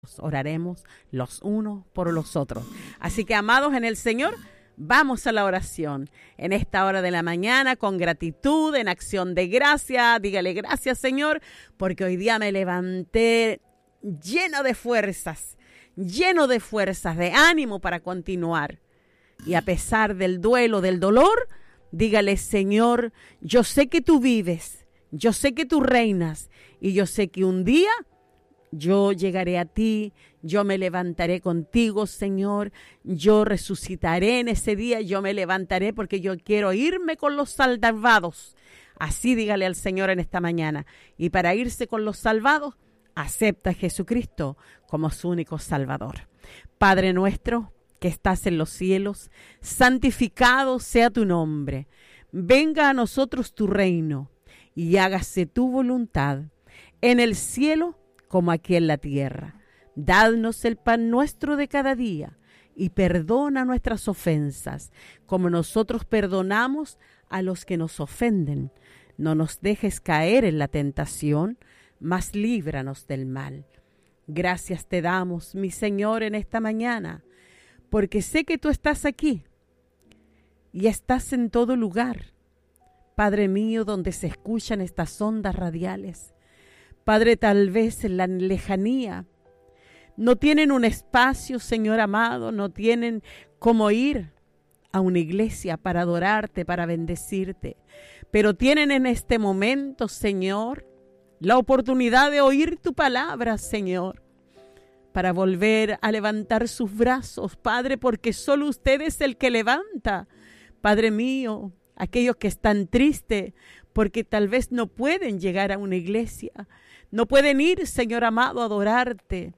Oraremos los unos por los otros. Así que, amados en el Señor, vamos a la oración en esta hora de la mañana con gratitud, en acción de gracia. Dígale gracias, Señor, porque hoy día me levanté lleno de fuerzas, de ánimo para continuar. Y a pesar del duelo, del dolor, dígale, Señor, yo sé que tú vives, yo sé que tú reinas y yo sé que un día yo llegaré a ti, yo me levantaré contigo, Señor, yo resucitaré en ese día, yo me levantaré porque yo quiero irme con los salvados. Así dígale al Señor en esta mañana. Y para irse con los salvados, acepta a Jesucristo como su único Salvador. Padre nuestro que estás en los cielos, santificado sea tu nombre. Venga a nosotros tu reino y hágase tu voluntad en el cielo como aquí en la tierra. Dadnos el pan nuestro de cada día y perdona nuestras ofensas, como nosotros perdonamos a los que nos ofenden. No nos dejes caer en la tentación, mas líbranos del mal. Gracias te damos, mi Señor, en esta mañana, porque sé que tú estás aquí y estás en todo lugar. Padre mío, donde se escuchan estas ondas radiales, Padre, tal vez en la lejanía no tienen un espacio, Señor amado, no tienen cómo ir a una iglesia para adorarte, para bendecirte, pero tienen en este momento, Señor, la oportunidad de oír tu palabra, Señor, para volver a levantar sus brazos, Padre, porque solo usted es el que levanta, Padre mío, aquellos que están tristes porque tal vez no pueden llegar a una iglesia, no pueden ir, Señor amado, a adorarte.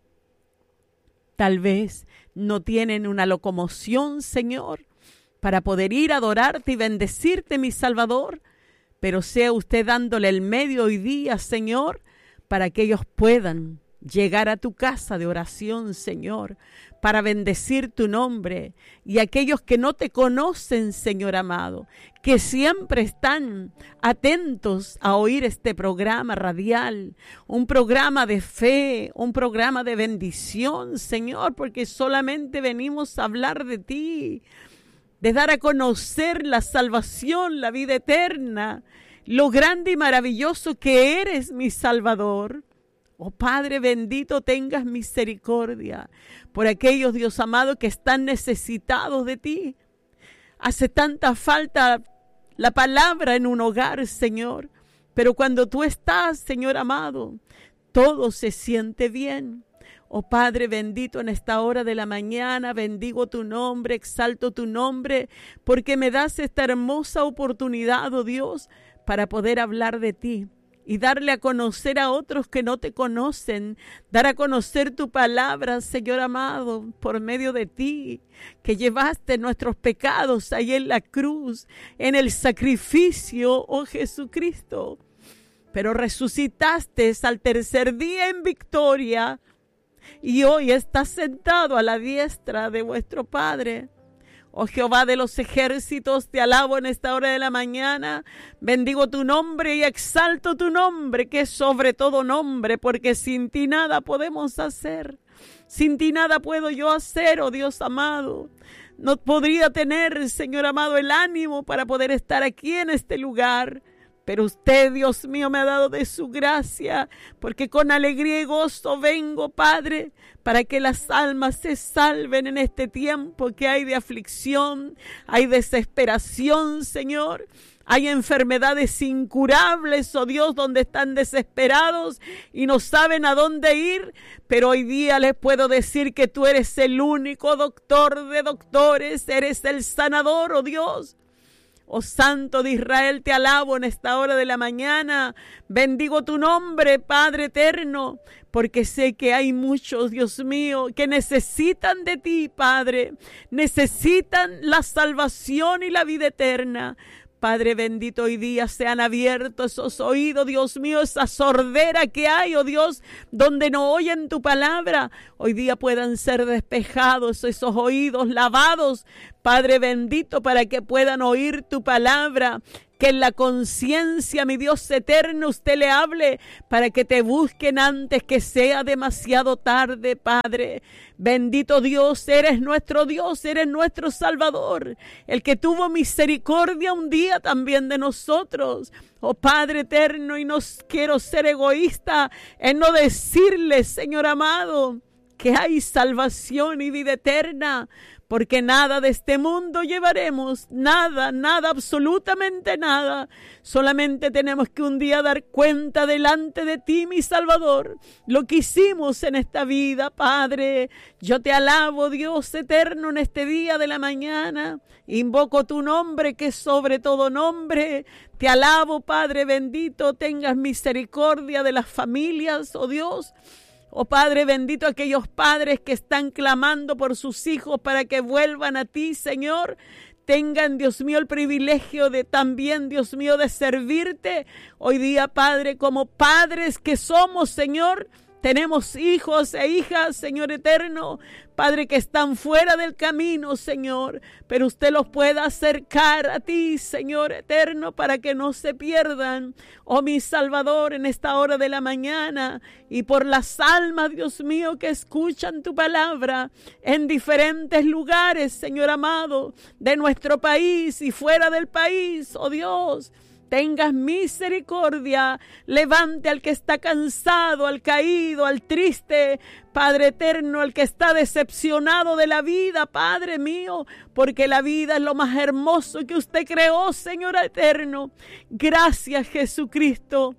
Tal vez no tienen una locomoción, Señor, para poder ir a adorarte y bendecirte, mi Salvador. Pero sea usted dándole el medio hoy día, Señor, para que ellos puedan llegar a tu casa de oración, Señor, para bendecir tu nombre. Y aquellos que no te conocen, Señor amado, que siempre están atentos a oír este programa radial, un programa de fe, un programa de bendición, Señor, porque solamente venimos a hablar de ti, de dar a conocer la salvación, la vida eterna, lo grande y maravilloso que eres, mi Salvador. Oh Padre bendito, tengas misericordia por aquellos, Dios amado, que están necesitados de ti. Hace tanta falta la palabra en un hogar, Señor, pero cuando tú estás, Señor amado, todo se siente bien. Oh Padre bendito, en esta hora de la mañana bendigo tu nombre, exalto tu nombre, porque me das esta hermosa oportunidad, oh Dios, para poder hablar de ti y darle a conocer a otros que no te conocen, dar a conocer tu palabra, Señor amado, por medio de ti, que llevaste nuestros pecados ahí en la cruz, en el sacrificio, oh Jesucristo, pero resucitaste al tercer día en victoria y hoy estás sentado a la diestra de vuestro Padre. Oh Jehová de los ejércitos, te alabo en esta hora de la mañana, bendigo tu nombre y exalto tu nombre, que es sobre todo nombre, porque sin ti nada podemos hacer, sin ti nada puedo yo hacer, oh Dios amado. No podría tener, Señor amado, el ánimo para poder estar aquí en este lugar, pero usted, Dios mío, me ha dado de su gracia, porque con alegría y gozo vengo, Padre, para que las almas se salven en este tiempo que hay de aflicción, hay desesperación, Señor. Hay enfermedades incurables, oh Dios, donde están desesperados y no saben a dónde ir, pero hoy día les puedo decir que tú eres el único doctor de doctores, eres el sanador, oh Dios. Oh Santo de Israel, te alabo en esta hora de la mañana. Bendigo tu nombre, Padre eterno, porque sé que hay muchos, Dios mío, que necesitan de ti, Padre. Necesitan la salvación y la vida eterna. Padre bendito, hoy día sean abiertos esos oídos, Dios mío, esa sordera que hay, oh Dios, donde no oyen tu palabra. Hoy día puedan ser despejados esos oídos, lavados, Padre bendito, para que puedan oír tu palabra. Que en la conciencia, mi Dios eterno, usted le hable para que te busquen antes que sea demasiado tarde, Padre. Bendito Dios, eres nuestro Dios, eres nuestro Salvador, el que tuvo misericordia un día también de nosotros. Oh Padre eterno, y no quiero ser egoísta en no decirle, Señor amado, que hay salvación y vida eterna, porque nada de este mundo llevaremos, nada, absolutamente nada. Solamente tenemos que un día dar cuenta delante de ti, mi Salvador, lo que hicimos en esta vida, Padre. Yo te alabo, Dios eterno, en este día de la mañana. Invoco tu nombre, que es sobre todo nombre. Te alabo, Padre bendito, tengas misericordia de las familias, oh Dios. Oh Padre bendito, aquellos padres que están clamando por sus hijos para que vuelvan a ti, Señor, tengan, Dios mío, el privilegio de también, Dios mío, de servirte. Hoy día, Padre, como padres que somos, Señor, tenemos hijos e hijas, Señor eterno, Padre, que están fuera del camino, Señor, pero usted los pueda acercar a ti, Señor eterno, para que no se pierdan. Oh, mi Salvador, en esta hora de la mañana, y por las almas, Dios mío, que escuchan tu palabra en diferentes lugares, Señor amado, de nuestro país y fuera del país, oh Dios. Tengas misericordia, levante al que está cansado, al caído, al triste, Padre eterno, al que está decepcionado de la vida, Padre mío, porque la vida es lo más hermoso que usted creó, Señor eterno. Gracias, Jesucristo.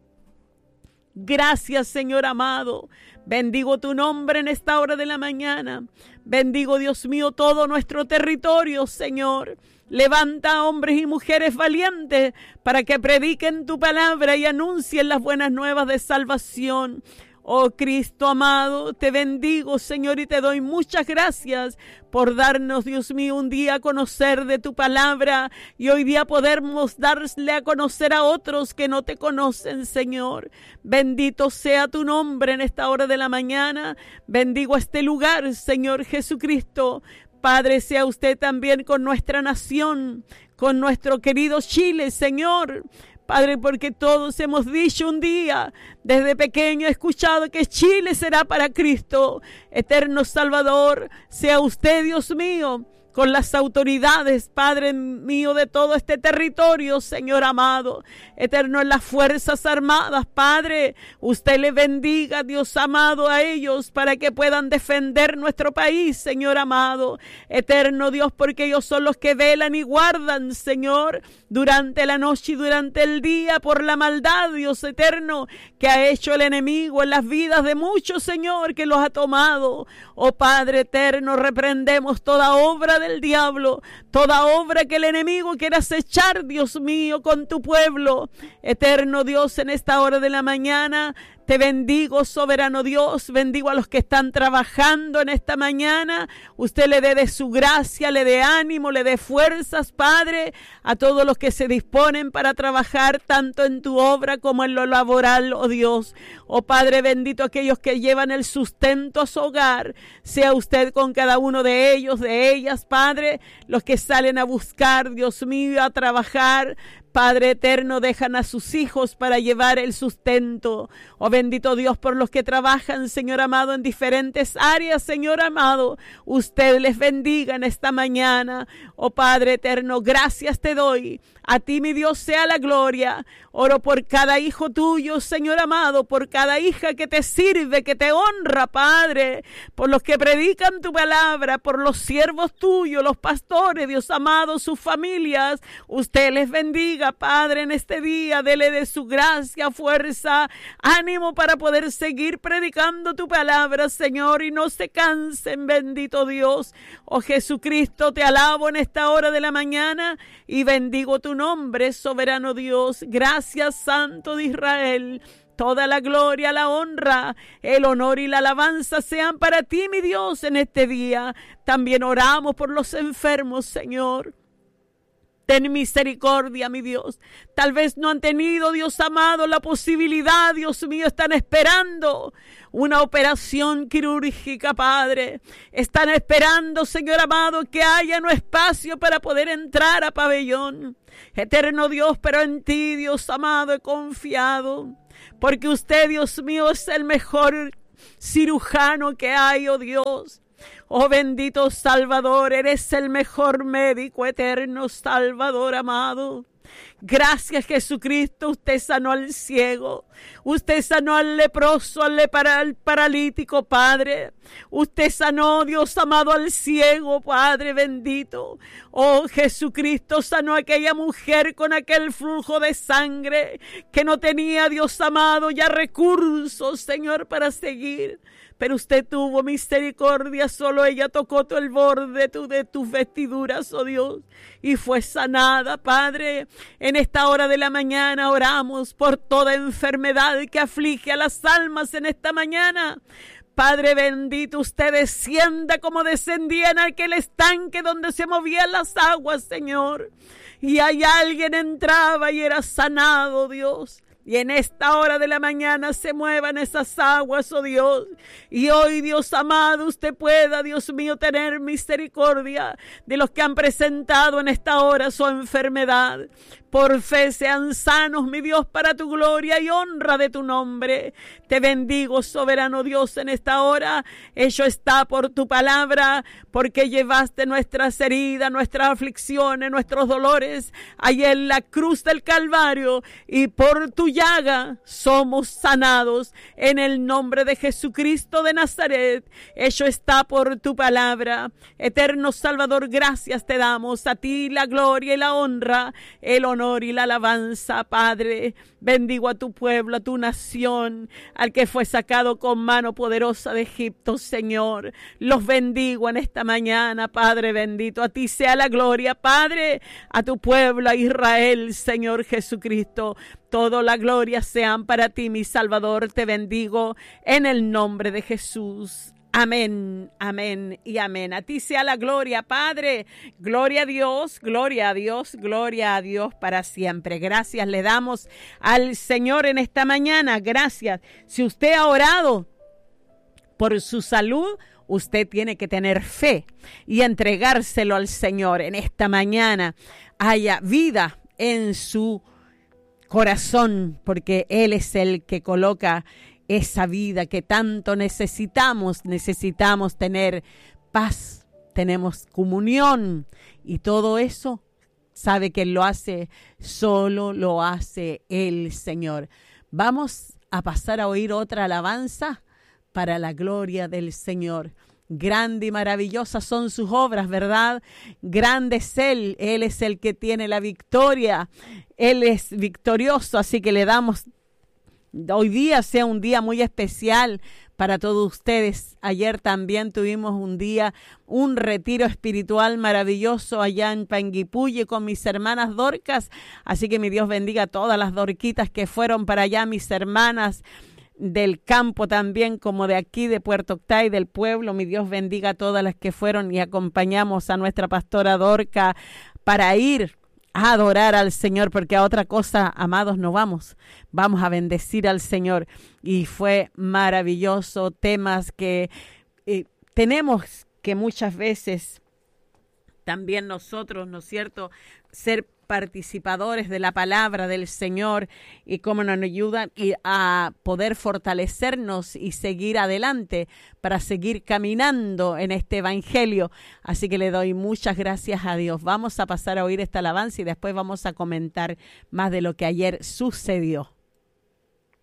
Gracias, Señor amado. Bendigo tu nombre en esta hora de la mañana. Bendigo, Dios mío, todo nuestro territorio, Señor. Levanta a hombres y mujeres valientes para que prediquen tu palabra y anuncien las buenas nuevas de salvación. Oh Cristo amado, te bendigo, Señor, y te doy muchas gracias por darnos, Dios mío, un día a conocer de tu palabra y hoy día podemos darle a conocer a otros que no te conocen, Señor. Bendito sea tu nombre en esta hora de la mañana. Bendigo este lugar, Señor Jesucristo. Padre, sea usted también con nuestra nación, con nuestro querido Chile, Señor. Padre, porque todos hemos dicho un día, desde pequeño he escuchado que Chile será para Cristo. Eterno Salvador, sea usted, Dios mío, con las autoridades, Padre mío, de todo este territorio, Señor amado. Eterno, en las Fuerzas Armadas, Padre, usted le bendiga, Dios amado, a ellos para que puedan defender nuestro país, Señor amado. Eterno Dios, porque ellos son los que velan y guardan, Señor, durante la noche y durante el día por la maldad, Dios eterno, que ha hecho el enemigo en las vidas de muchos, Señor, que los ha tomado. Oh Padre eterno, reprendemos toda obra del diablo, toda obra que el enemigo quiera acechar, Dios mío, con tu pueblo. Eterno Dios, en esta hora de la mañana, te bendigo, soberano Dios. Bendigo a los que están trabajando en esta mañana. Usted le dé de su gracia, le dé ánimo, le dé fuerzas, Padre, a todos los que se disponen para trabajar tanto en tu obra como en lo laboral, oh Dios. Oh Padre bendito, aquellos que llevan el sustento a su hogar, sea usted con cada uno de ellos, de ellas, Padre, los que salen a buscar, Dios mío, a trabajar. Padre eterno, dejan a sus hijos para llevar el sustento. Oh bendito Dios, por los que trabajan, Señor amado, en diferentes áreas, Señor amado, usted les bendiga en esta mañana. Oh Padre eterno, gracias te doy. A ti, mi Dios, sea la gloria. Oro por cada hijo tuyo, Señor amado, por cada hija que te sirve, que te honra, Padre, por los que predican tu palabra, por los siervos tuyos, los pastores, Dios amado, sus familias. Usted les bendiga, Padre, en este día. Dele de su gracia, fuerza, ánimo para poder seguir predicando tu palabra, Señor, y no se cansen, bendito Dios. Oh Jesucristo, te alabo en esta hora de la mañana y bendigo tu nombre, soberano Dios. Gracias, Santo de Israel. Toda la gloria, la honra, el honor y la alabanza sean para ti, mi Dios, en este día. También oramos por los enfermos, Señor. Ten misericordia, mi Dios. Tal vez no han tenido, Dios amado, la posibilidad, Dios mío, están esperando una operación quirúrgica, Padre. Están esperando, Señor amado, que haya un espacio para poder entrar a pabellón. Eterno Dios, pero en ti, Dios amado, he confiado. Porque usted, Dios mío, es el mejor cirujano que hay, oh Dios. Oh bendito Salvador, eres el mejor médico, eterno Salvador amado. Gracias, Jesucristo, usted sanó al ciego, usted sanó al leproso, al paralítico, Padre. Usted sanó, Dios amado, al ciego, Padre bendito. Oh, Jesucristo sanó a aquella mujer con aquel flujo de sangre que no tenía, Dios amado, ya recursos, Señor, para seguir. Pero usted tuvo misericordia, solo ella tocó el borde de tus vestiduras, oh Dios, y fue sanada, Padre. En esta hora de la mañana oramos por toda enfermedad que aflige a las almas en esta mañana. Padre bendito, usted descienda como descendía en aquel estanque donde se movían las aguas, Señor. Y ahí alguien entraba y era sanado, Dios. Y en esta hora de la mañana se muevan esas aguas, oh Dios. Y hoy, Dios amado, usted pueda, Dios mío, tener misericordia de los que han presentado en esta hora su enfermedad. Por fe sean sanos, mi Dios, para tu gloria y honra de tu nombre. Te bendigo, soberano Dios, en esta hora. Hecho está por tu palabra, porque llevaste nuestras heridas, nuestras aflicciones, nuestros dolores, allí en la cruz del Calvario, y por tu llaga somos sanados en el nombre de Jesucristo de Nazaret. Hecho está por tu palabra. Eterno Salvador, gracias te damos, a ti la gloria y la honra, el honor y la alabanza, Padre. Bendigo a tu pueblo, a tu nación, al que fue sacado con mano poderosa de Egipto, Señor. Los bendigo en esta mañana, Padre bendito. A ti sea la gloria, Padre, a tu pueblo, a Israel, Señor Jesucristo. Toda la gloria sean para ti, mi Salvador. Te bendigo en el nombre de Jesús. Amén, amén y amén. A ti sea la gloria, Padre. Gloria a Dios, gloria a Dios, gloria a Dios para siempre. Gracias le damos al Señor en esta mañana. Gracias. Si usted ha orado por su salud, usted tiene que tener fe y entregárselo al Señor. En esta mañana haya vida en su corazón, porque Él es el que coloca esa vida que tanto necesitamos tener paz, tenemos comunión, y todo eso, sabe que lo hace, solo lo hace el Señor. Vamos a pasar a oír otra alabanza para la gloria del Señor. Grande y maravillosas son sus obras, ¿verdad? Grande es Él es el que tiene la victoria, Él es victorioso, así que le damos. Hoy día sea un día muy especial para todos ustedes. Ayer también tuvimos un retiro espiritual maravilloso allá en Panguipulli con mis hermanas Dorcas. Así que mi Dios bendiga a todas las dorquitas que fueron para allá, mis hermanas del campo también, como de aquí de Puerto Octay, del pueblo. Mi Dios bendiga a todas las que fueron y acompañamos a nuestra pastora Dorca para ir a adorar al Señor, porque a otra cosa, amados, no vamos a bendecir al Señor. Y fue maravilloso, temas que tenemos que muchas veces también nosotros, ¿no es cierto?, ser participadores de la palabra del Señor, y cómo nos ayudan a poder fortalecernos y seguir adelante para seguir caminando en este evangelio. Así que le doy muchas gracias a Dios. Vamos a pasar a oír esta alabanza y después vamos a comentar más de lo que ayer sucedió.